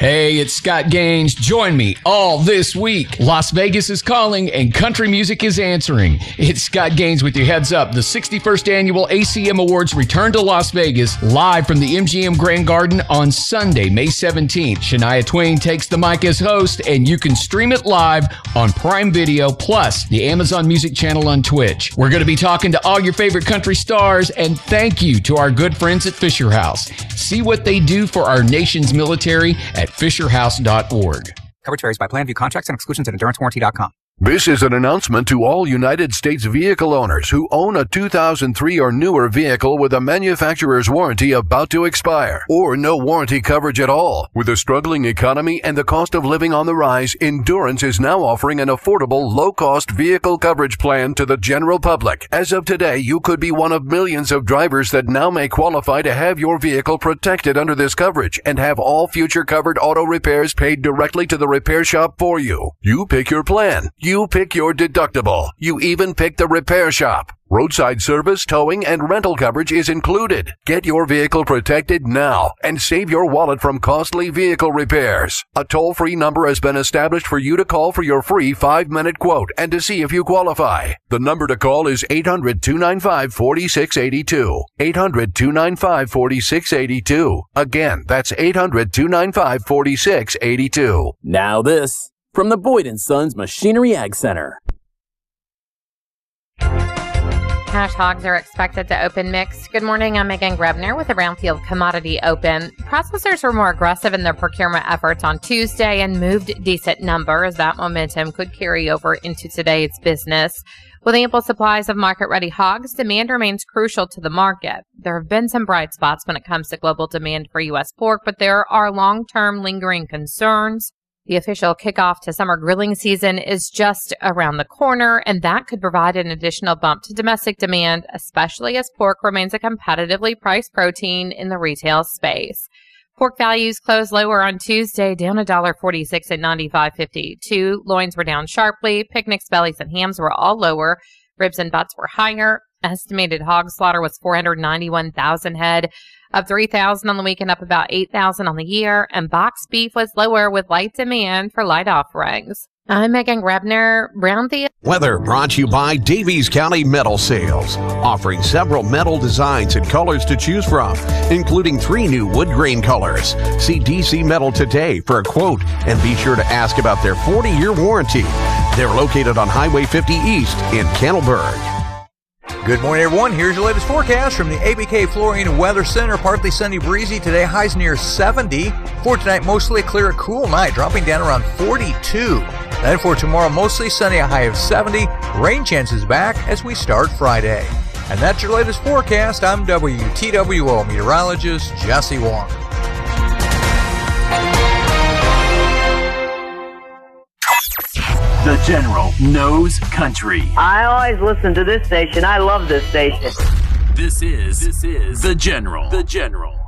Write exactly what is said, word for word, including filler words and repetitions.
Hey, it's Scott Gaines. Join me all this week. Las Vegas is calling and country music is answering. It's Scott Gaines with your heads up. The sixty-first Annual A C M Awards return to Las Vegas live from the M G M Grand Garden on Sunday, May seventeenth. Shania Twain takes the mic as host, and you can stream it live on Prime Video, plus the Amazon Music channel on Twitch. We're going to be talking to all your favorite country stars, and thank you to our good friends at Fisher House. See what they do for our nation's military at fisher house dot org. Coverage varies by plan, view contracts and exclusions at endurance warranty dot com. This is an announcement to all United States vehicle owners who own a two thousand three or newer vehicle with a manufacturer's warranty about to expire, or no warranty coverage at all. With a struggling economy and the cost of living on the rise, Endurance is now offering an affordable, low-cost vehicle coverage plan to the general public. As of today, you could be one of millions of drivers that now may qualify to have your vehicle protected under this coverage and have all future covered auto repairs paid directly to the repair shop for you. You pick your plan. You pick your deductible. You even pick the repair shop. Roadside service, towing, and rental coverage is included. Get your vehicle protected now and save your wallet from costly vehicle repairs. A toll-free number has been established for you to call for your free five-minute quote and to see if you qualify. The number to call is eight hundred, two nine five, four six eight two. eight hundred, two nine five, four six eight two. Again, that's eight hundred, two nine five, four six eight two. Now this from the Boyd and Sons Machinery Ag Center. Cash hogs are expected to open mixed. Good morning, I'm Megan Grebner with the Brownfield Commodity Open. Processors were more aggressive in their procurement efforts on Tuesday and moved decent numbers. That momentum could carry over into today's business. With ample supplies of market-ready hogs, demand remains crucial to the market. There have been some bright spots when it comes to global demand for U S pork, but there are long-term lingering concerns. The official kickoff to summer grilling season is just around the corner, and that could provide an additional bump to domestic demand, especially as pork remains a competitively priced protein in the retail space. Pork values closed lower on Tuesday, down one dollar forty-six at ninety-five fifty-two. Loins were down sharply. Picnics, bellies, and hams were all lower. Ribs and butts were higher. Estimated hog slaughter was four hundred ninety-one thousand head, up three thousand on the week and up about eight thousand on the year. And boxed beef was lower with light demand for light offerings. I'm Megan Grebner, Brownfield. Weather brought to you by Davies County Metal Sales, offering several metal designs and colors to choose from, including three new wood grain colors. See D C Metal today for a quote and be sure to ask about their forty-year warranty. They're located on Highway fifty East in Candleburg. Good morning, everyone. Here's your latest forecast from the A B K Flooring Weather Center. Partly sunny, breezy today. Highs near seventy. For tonight, mostly clear, cool night, dropping down around forty-two. Then for tomorrow, mostly sunny, a high of seventy. Rain chances back as we start Friday. And that's your latest forecast. I'm W T W O meteorologist Jesse Wong. The General knows country. I always listen to this station. I love this station. This is this is The General. The General.